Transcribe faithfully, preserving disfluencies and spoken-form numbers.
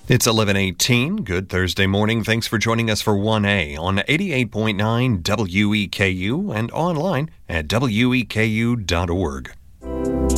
It's eleven eighteen. Good Thursday morning. Thanks for joining us for one A on eighty-eight point nine W E K U and online at W E K U dot org.